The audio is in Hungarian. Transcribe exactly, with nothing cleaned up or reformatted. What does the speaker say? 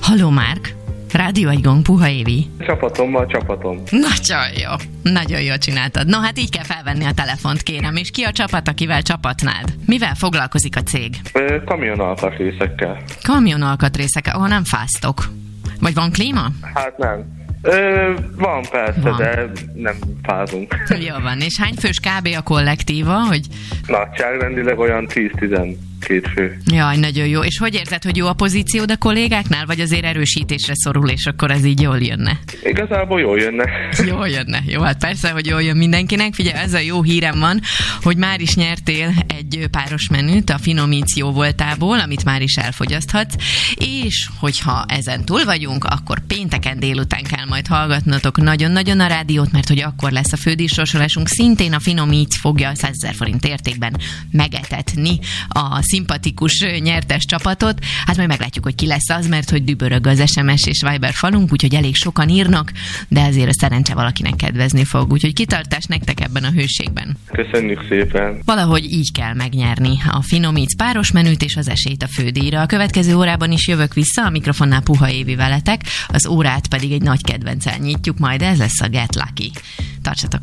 Halló, Márk! Rádió Egygong, Puha Évi. Csapatommal csapatom. Nagyon jó. Nagyon jól csináltad. No, hát így kell felvenni a telefont, kérem. És ki a csapat, akivel csapatnád? Mivel foglalkozik a cég? Ö, kamionalkatrészekkel. Kamionalkatrészekkel, ahol nem fáztok. Vagy van klíma? Hát nem. Ö, van persze, van. De nem fázunk. Jó van. És hány fős kb. A kollektíva, hogy... Nagyságrendileg olyan tíz-tizenkét fő. Jaj, nagyon jó. És hogy érzed, hogy jó a pozíciód a kollégáknál, vagy azért erősítésre szorul, és akkor ez így jól jönne? Igazából jól jönne. Jól jönne. Jó, hát persze, hogy jól jön mindenkinek. Figyelj, ez a jó hírem van, hogy már is nyertél egy páros menüt a Finomíció voltából, amit már is elfogyaszthatsz, és hogyha ezen túl vagyunk, akkor pénteken délután kell majd hallgatnotok nagyon-nagyon a rádiót, mert hogy akkor lesz a fődíjsorsolásunk. Szintén a Finomíc fogja százezer forint értékben megetetni a szimpatikus nyertes csapatot. Hát majd meglátjuk, hogy ki lesz az, mert hogy dübörög az es em es és Viber falunk, úgyhogy elég sokan írnak, de azért a szerencse valakinek kedvezni fog. Úgyhogy kitartás nektek ebben a hőségben. Köszönjük szépen. Valahogy így kell megnyerni a Finomíc páros menüt és az esélyt a fődíjra. A következő órában is jövök vissza, a mikrofonnál Puha Évi veletek, az órát pedig egy nagy kedvencel nyitjuk, majd ez lesz a Get Lucky. Tartsatok